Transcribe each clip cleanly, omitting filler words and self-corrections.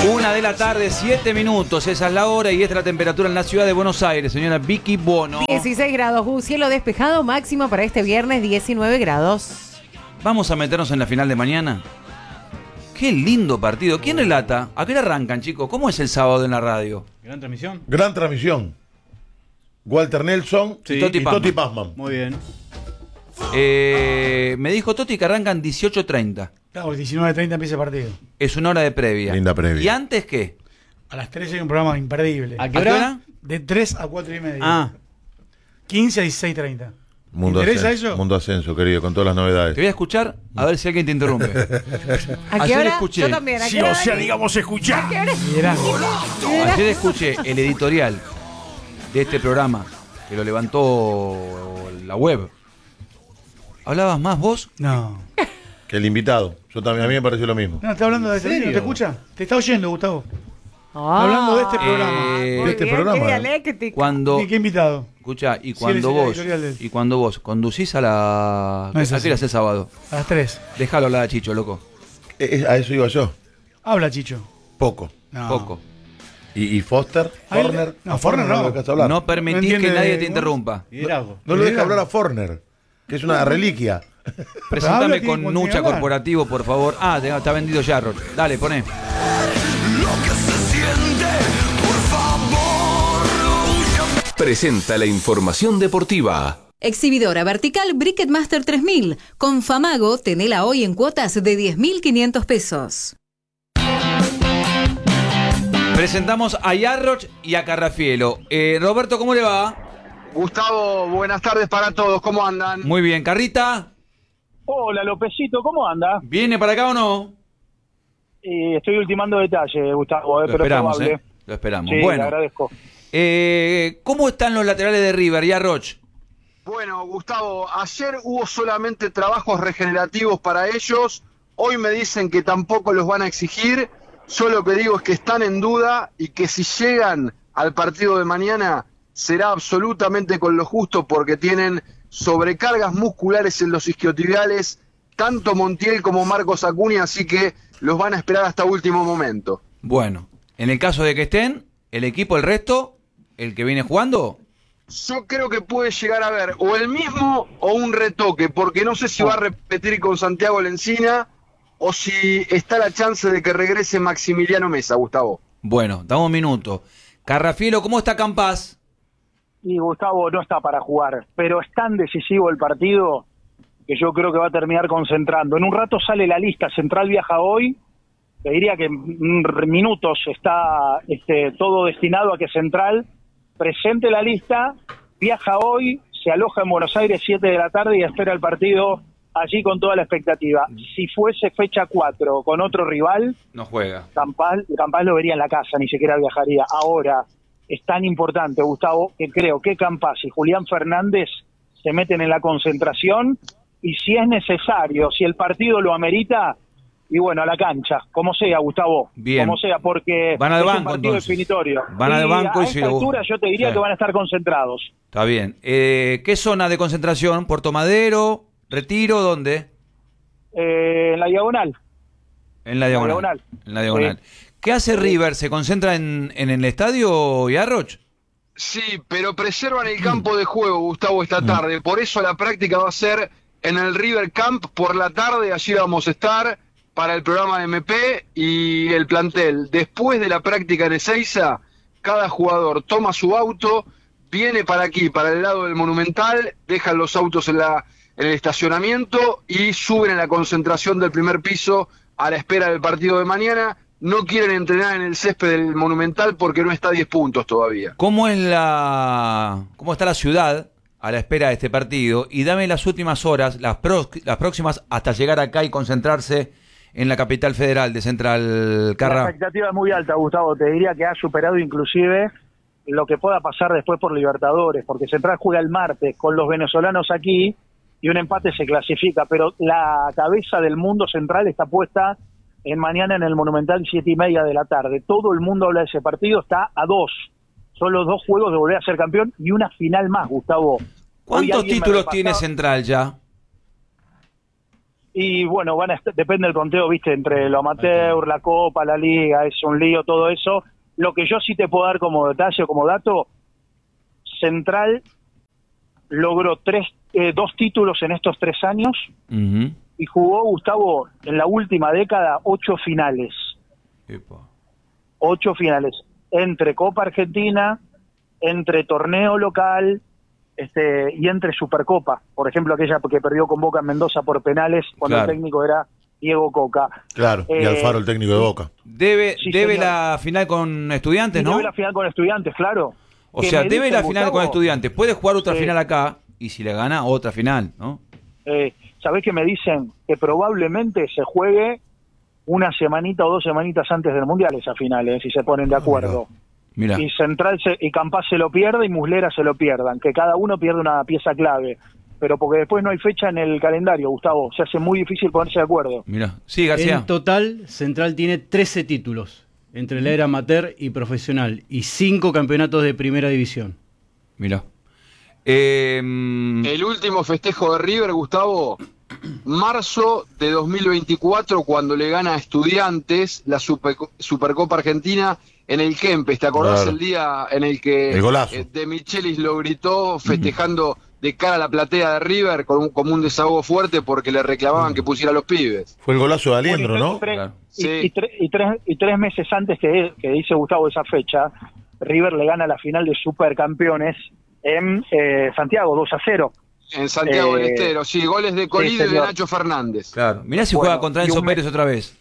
1:00 7 esa es la hora y esta es la temperatura en la ciudad de Buenos Aires, señora Vicky Bono. 16 grados, cielo despejado, máximo para este viernes 19 grados. Vamos a meternos en la final de mañana. Qué lindo partido. ¿Quién relata? ¿A qué hora arrancan, chicos? ¿Cómo es el sábado en la radio? Gran transmisión. Gran transmisión. Walter Nelson Sí, y Toti Toti Pazman. Pazman. Muy bien. Me dijo Toti que arrancan 18:30. Claro, 19:30 empieza el partido. Es una hora de previa. Linda previa. ¿Y antes qué? A las 3 hay un programa imperdible. ¿A qué hora? De 3 a 4:30. Ah, 15 a 16:30. Mundo ¿Te interesa Ascenso, eso? Mundo Ascenso, querido, con todas las Te novedades. voy a escuchar a ver si alguien te interrumpe. ¿A qué Ayer hora? escuché. Yo también. ¿A qué Sí, hora, o sea, Dani? digamos, escuchar. ¿A qué hora? Liderazgo. Ayer escuché el editorial de este programa que lo levantó la web. ¿Hablabas más vos? No. Que el invitado. Yo también, a mí me pareció lo mismo. No, está hablando de este. serio? ¿Te escucha? Te está oyendo, Gustavo. Ah, Hablando de este programa. muy de este bien, programa. qué dialéctico. Cuando ¿Y qué invitado? escucha y Sí, cuando él es el vos editorial de él. y cuando vos conducís a la No es ¿a así. qué hora es el sábado? A las 3. Déjalo hablar a Chicho, loco. A eso iba yo. Habla, Chicho. Poco. No. Poco. Y Foster, Ahí- Forner. no, Forner no. lo dejaste hablar. No permitís No entiende que nadie de- te interrumpa. liderazgo. No lo deja Liderazgo. hablar a Forner, que es una reliquia. Preséntame habla que con cuando Nucha tenga que hablar. Corporativo, por favor. Ah, está vendido ya, Roch. Dale, poné. Presenta la información deportiva. Exhibidora vertical Bricketmaster 3000. Con Famago, tenela hoy en cuotas de 10.500 pesos. Presentamos a Yarroch y a Carrafielo. Roberto, ¿cómo le va? Gustavo, buenas tardes para todos, ¿cómo andan? Muy bien. ¿Carrita? Hola, Lópezito, ¿cómo anda? ¿Viene para acá o no? Estoy ultimando detalles, Gustavo, Lo pero esperamos, probable. Lo esperamos. Sí, le Bueno, agradezco. ¿cómo están los laterales de River, Yarroch? Bueno, Gustavo, ayer hubo solamente trabajos regenerativos para ellos, hoy me dicen que tampoco los van a exigir, yo lo que digo es que están en duda y que si llegan al partido de mañana será absolutamente con lo justo porque tienen sobrecargas musculares en los isquiotibiales, tanto Montiel como Marcos Acuña, así que los van a esperar hasta último momento. Bueno, en el caso de que estén, el equipo, el resto, el que viene jugando, Yo creo que puede llegar a ver o el mismo o un retoque, porque no sé si va a repetir con Santiago Lencina o si está la chance de que regrese Maximiliano Mesa, Gustavo. bueno, damos un minuto. Carrafielo, ¿cómo está Campás? Y Gustavo no está para jugar, pero es tan decisivo el partido que yo creo que va a terminar concentrando. En un rato sale la lista, Central viaja hoy, te diría que en minutos está todo destinado a que Central presente la lista, viaja hoy, se aloja en Buenos Aires 7 de la tarde y espera el partido allí con toda la expectativa. Si fuese fecha 4 con otro rival, No juega. Campás lo vería en la casa, ni siquiera viajaría. Ahora, es tan importante, Gustavo, que creo que Campás y Julián Fernández se meten en la concentración y si es necesario, si el partido lo amerita, y bueno, a la cancha, como sea, Gustavo, Bien. como sea, porque Van al es banco, un partido entonces. definitorio. Van al banco y a si esta lo- altura yo te diría Sí. que van a estar concentrados. Está bien. ¿Qué zona de concentración? ¿Puerto Madero? ¿Retiro? ¿Dónde? En la diagonal. En la diagonal. diagonal. En la diagonal. ¿Qué hace River? ¿Se concentra en el estadio, Yarroch? Sí, pero preservan el campo de juego, Gustavo, esta tarde. Por eso la práctica va a ser en el River Camp por la tarde. Allí vamos a estar para el programa de MP y el plantel. Después de la práctica en Ezeiza, cada jugador toma su auto, viene para aquí, para el lado del Monumental, dejan los autos en el estacionamiento y suben a la concentración del primer piso a la espera del partido de mañana. No quieren entrenar en el césped del Monumental porque no está a 10 puntos todavía. ¿Cómo está la ciudad a la espera de este partido? Y dame las últimas horas, las próximas, hasta llegar acá y concentrarse en la capital federal de Central La Carra. expectativa es muy alta, Gustavo. Te diría que ha superado inclusive lo que pueda pasar después por Libertadores, porque Central juega el martes con los venezolanos aquí y un empate se clasifica, pero la cabeza del mundo Central está puesta en mañana en el Monumental 7:30 de la tarde. Todo el mundo habla de ese partido, está a 2. Son los 2 juegos de volver a ser campeón y una final más, Gustavo. Hoy ¿Cuántos alguien me títulos repasaba- tiene Central ya? Y bueno, depende del conteo, viste, entre lo amateur, la Copa, la Liga, es un lío todo eso. Lo que yo sí te puedo dar como detalle o como dato, Central logró 2 títulos en estos 3 años Ujú. y jugó, Gustavo, en la última década 8 finales. Epa. 8 finales, entre Copa Argentina, entre torneo local, y entre Supercopa. Por ejemplo, aquella que perdió con Boca en Mendoza por penales cuando Claro. el técnico era Diego Coca. Claro, y Alfaro, el técnico de Boca. Debe Sí, debe señor. la final con Estudiantes, Y ¿no? debe la final con Estudiantes, claro. O Que sea, me debe dicen, la final con Gustavo, Estudiantes. Puede jugar otra Sí. final acá y si le gana, otra final, ¿no? ¿Sabés que me dicen? Que probablemente se juegue una semanita o 2 semanitas antes del Mundial esa final, si se ponen de acuerdo. Mira. Y Central y Campás se lo pierde y Muslera se lo pierdan, que cada uno pierde una pieza clave. Pero porque después no hay fecha en el calendario, Gustavo. Se hace muy difícil ponerse de acuerdo. Mira. Sí, García. En total, Central tiene 13 títulos entre la era amateur y profesional y 5 campeonatos de primera división. Mira. El último festejo de River, Gustavo, marzo de 2024, cuando le gana a Estudiantes la Supercopa Argentina en el Kempes. ¿Te acordás Claro. el día en el que El golazo. De Michelis lo gritó festejando de cara a la platea de River como un desahogo fuerte porque le reclamaban que pusiera a los pibes? Fue el golazo de Aliendro, Bueno, ¿no? Claro. Sí. Y 3 meses antes que dice Gustavo esa fecha, River le gana la final de Supercampeones en Santiago, 2-0. En Santiago del Eh, Estero, sí, goles de Colidio y de señor. Nacho Fernández. Claro. Mirá si Bueno, juega contra y Enzo un mes- Pérez otra vez.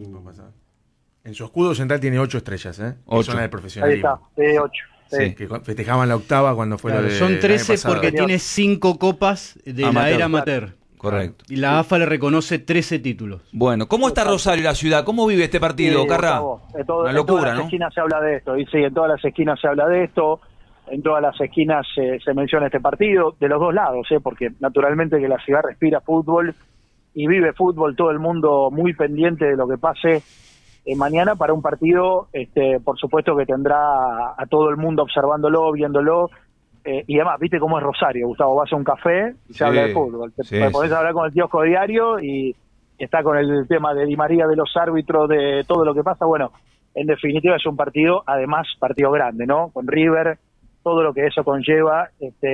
En su escudo central tiene 8 estrellas, ¿eh? Que 8. son las del Ahí profesionalismo. está, 8. Sí. Que festejaban la octava cuando fue Claro, lo de. son el año 13 pasado. porque Señor. tiene 5 copas de la Amateur. era amateur. Correcto. Y la AFA le reconoce 13 títulos. Bueno, ¿cómo está Rosario, la ciudad? ¿Cómo vive este partido, Sí, Carra? Gustavo, Una en todas locura, las ¿no? esquinas se habla de esto. Y sí, en todas las esquinas se habla de esto. En todas las esquinas se menciona este partido, de los dos lados, porque naturalmente que la ciudad respira fútbol y vive fútbol, todo el mundo muy pendiente de lo que pase mañana para un partido, por supuesto que tendrá a todo el mundo observándolo, viéndolo, y además, viste cómo es Rosario, Gustavo, vas a un café y se Sí, habla de fútbol, te sí, podés sí. hablar con el kiosco diario y está con el tema de Di María, de los árbitros, de todo lo que pasa. Bueno, en definitiva es un partido, además partido grande, ¿no? Con River, todo lo que eso conlleva,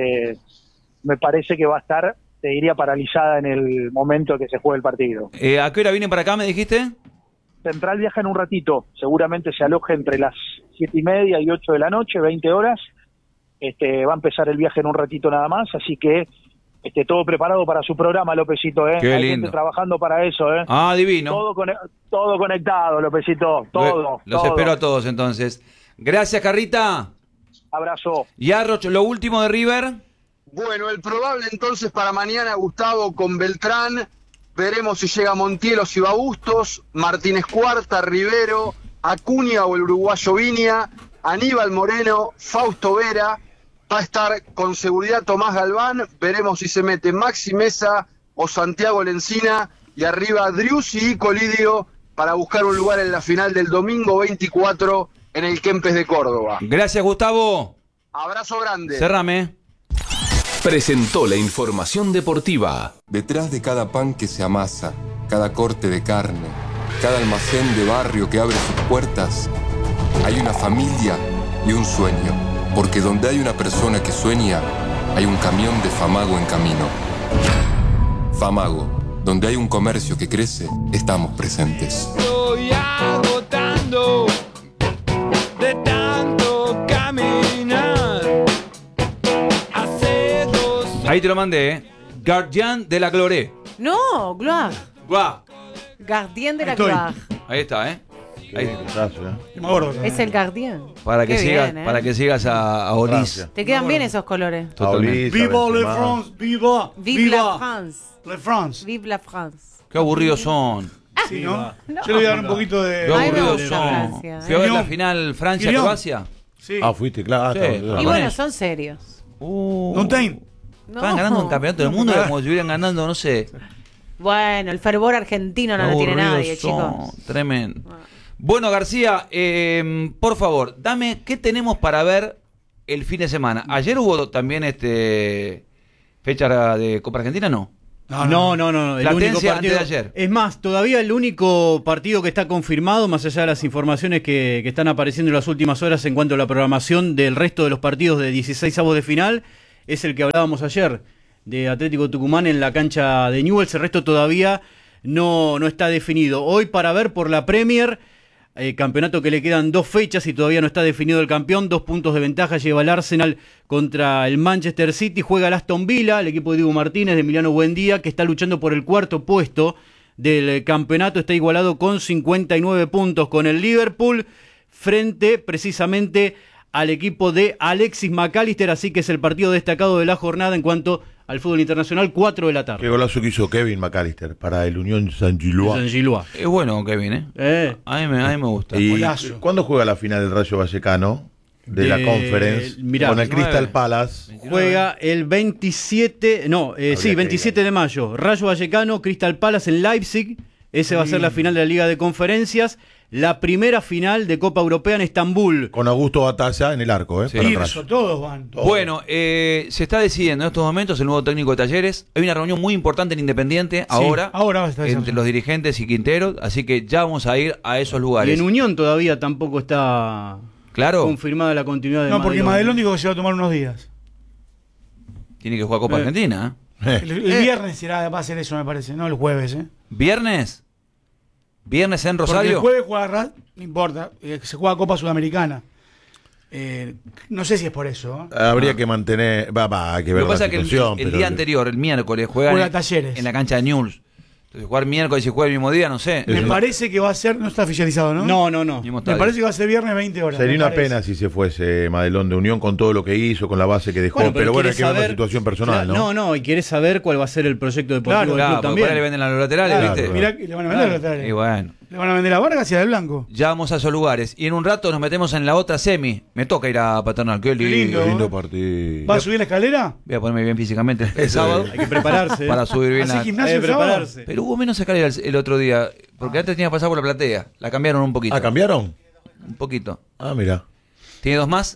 me parece que va a estar, te diría, paralizada en el momento que se juegue el partido. ¿A qué hora vienen para acá, me dijiste? Central viaja en un ratito, seguramente se aloja entre las 7:30 y 8 de la noche, 20 horas, va a empezar el viaje en un ratito nada más, así que todo preparado para su programa, Lópezito, Qué Hay lindo. gente trabajando para eso, Ah, divino. Todo conectado, Lópezito, todo. Los todo. espero a todos, entonces. Gracias, Carrita. Abrazo. Y Arroch, lo último de River. Bueno, el probable entonces para mañana, Gustavo, con Beltrán. Veremos si llega Montiel o si va Bustos, Martínez Cuarta, Rivero, Acuña o el uruguayo Viña, Aníbal Moreno, Fausto Vera. Va a estar con seguridad Tomás Galván. Veremos si se mete Maxi Mesa o Santiago Lencina. Y arriba Driussi y Colidio para buscar un lugar en la final del domingo 24 en el Kempes de Córdoba. Gracias, Gustavo. Abrazo grande. Cerrame. Presentó la información deportiva. Detrás de cada pan que se amasa, cada corte de carne, cada almacén de barrio que abre sus puertas, hay una familia y un sueño. Porque donde hay una persona que sueña, hay un camión de Famago en camino. Famago, donde hay un comercio que crece, estamos presentes. Estoy agotando de tanto caminar. Hace 2 Ahí te lo mandé, Gardien de la Gloire. No, Gloire. Guau. Gardien de la Estoy. Gloire. Ahí está, Ahí. Me acuerdo. Es el Gardien. Para que Qué sigas, bien, para que sigas a Olis. Francia. Te quedan bien esos colores. Totalmente. Viva Le France, viva, Vive la viva France. Le France. Vive la France. Qué aburridos son. Sí, ¿no? Yo le voy a dar un poquito de... Qué Ay, me aburridos gusta son. Francia, Fui a ver la Guión. final Francia-Croacia. Sí. Ah, fuiste, claro. Sí. Y Con bueno, él. son serios. Montaigne. No. Estaban ganando un campeonato del mundo como si estuvieran ganando, no sé. Bueno, el fervor argentino no lo tiene Aburridos nadie, son. chicos. Tremendo. Bueno, García, por favor, dame qué tenemos para ver el fin de semana. Ayer hubo también fecha de Copa Argentina, ¿no? No. El único Platense partido. antes de ayer. Es más, todavía el único partido que está confirmado, más allá de las informaciones que están apareciendo en las últimas horas en cuanto a la programación del resto de los partidos de 16avos de final, es el que hablábamos ayer, de Atlético Tucumán en la cancha de Newell's. El resto todavía no está definido. Hoy, para ver por la Premier, campeonato que le quedan 2 fechas y todavía no está definido el campeón. 2 puntos de ventaja lleva el Arsenal contra el Manchester City. Juega el Aston Villa, el equipo de Diego Martínez, de Emiliano Buendía, que está luchando por el 4º puesto del campeonato. Está igualado con 59 puntos con el Liverpool, frente precisamente al equipo de Alexis McAllister. Así que es el partido destacado de la jornada en cuanto al fútbol internacional, 4 de la tarde. Qué golazo que hizo Kevin McAllister para el Unión Saint-Gilloise. Es bueno, Kevin, A mí me gusta. ¿Y Golazo. cuándo juega la final del Rayo Vallecano? De la Conference. Mirá, con el 29. Crystal Palace. Juega el 27 de mayo. Rayo Vallecano, Crystal Palace en Leipzig. Ese va a ser la final de la Liga de Conferencias. La primera final de Copa Europea en Estambul. Con Augusto Batalla en el arco, Sí. para el Tirso, Rayo. todos van. Bueno, se está decidiendo en estos momentos el nuevo técnico de Talleres. Hay una reunión muy importante en Independiente ahora ahora va a estar entre esa. los dirigentes y Quintero, así que ya vamos a ir a esos Y lugares. en Unión todavía tampoco está Claro, confirmada la continuidad de No, porque Madelón. Madelón dijo que se va a tomar unos días. tiene que jugar Copa Argentina. El viernes va a ser eso, me parece, no el jueves. ¿Viernes? ¿Viernes en Porque el Rosario? jueves juega no importa, se juega Copa Sudamericana. No sé si es por eso. Habría que mantener. Hay que ver Lo que pasa la es que situación. el pero- día anterior, el miércoles, juegan Juega Talleres. en la cancha de Newell's. Entonces jugar miércoles y jugar el mismo día, no sé. Me parece que va a ser, no está oficializado, ¿no? No. Mismo Me estadio. parece que va a ser viernes 20 horas. Sería me una parece. pena si se fuese Madelón de Unión con todo lo que hizo, con la base que dejó. pero bueno, hay quiere que ver la saber- situación personal, Claro, ¿no? y quiere saber cuál va a ser el proyecto deportivo del Claro, club porque también. por ahí le venden a los laterales, Claro, ¿viste? Mirá que le van a vender a los laterales. Y bueno, Le van a vender a Vargas y a Del Blanco. ya vamos a esos lugares. Y en un rato nos metemos en la otra semi. Me toca ir a Paternal. Qué lindo. lindo. Lindo partido. ¿Va a subir la escalera? Voy a ponerme bien físicamente el sábado Hay que prepararse. para subir bien ¿Así la... gimnasio Hay que el sábado? prepararse. Pero hubo menos escalera el otro día. Porque antes tenía que pasar por la platea. La cambiaron un poquito. ¿Cambiaron? Un poquito. Mira. ¿Tiene 2 más?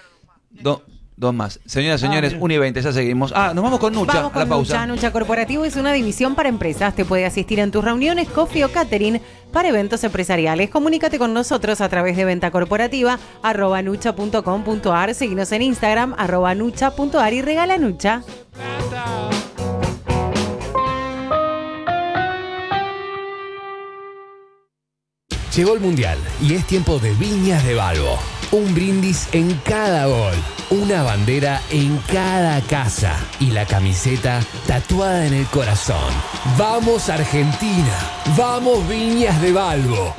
Dos más. Señoras y señores, 1:20, ya seguimos. Nos vamos con Nucha, Vamos a la con pausa. Nucha. Nucha Corporativo es una división para empresas. Te puede asistir en tus reuniones, coffee o catering para eventos empresariales. Comunícate con nosotros a través de venta corporativa @nucha.com.ar. Seguinos en Instagram @nucha.ar y regala Nucha. Llegó el Mundial y es tiempo de Viñas de Balbo. Un brindis en cada gol, una bandera en cada casa y la camiseta tatuada en el corazón. ¡Vamos Argentina! ¡Vamos Viñas de Balbo!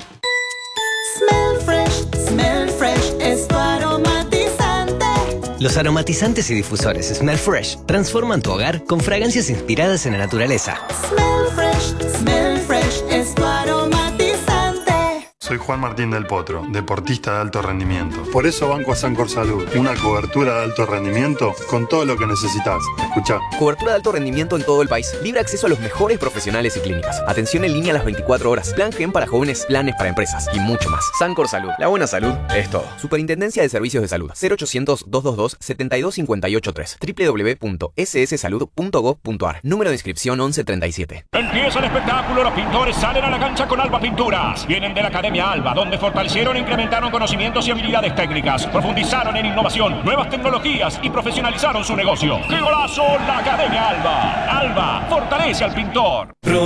Smell Fresh es tu aromatizante. Los aromatizantes y difusores Smell Fresh transforman tu hogar con fragancias inspiradas en la naturaleza. Smell Fresh es tu aromatizante. Soy Juan Martín del Potro, deportista de alto rendimiento. Por eso banco a Sancor Salud, una cobertura de alto rendimiento con todo lo que necesitas. Escuchá. Cobertura de alto rendimiento en todo el país. Libre acceso a los mejores profesionales y clínicas. Atención en línea a las 24 horas. Plan Gen para jóvenes, planes para empresas y mucho más. Sancor Salud. La buena salud es todo. Superintendencia de Servicios de Salud. 0800-222-72583. www.sssalud.gov.ar. Número de inscripción 1137. Empieza el espectáculo, los pintores salen a la cancha con Alba Pinturas. Vienen de la Academia Alba, donde fortalecieron e incrementaron conocimientos y habilidades técnicas, profundizaron en innovación, nuevas tecnologías y profesionalizaron su negocio. ¡Qué golazo! La Academia Alba. Alba fortalece al pintor.